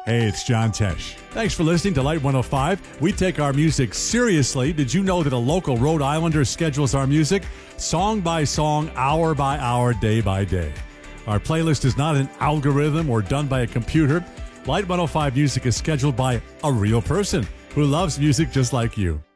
Hey, it's John Tesh. Thanks for listening to Light 105. We take our music seriously. Did you know that a local Rhode Islander schedules our music song by song, hour by hour, day by day? Our playlist is not an algorithm or done by a computer. Light 105 music is scheduled by a real person who loves music just like you.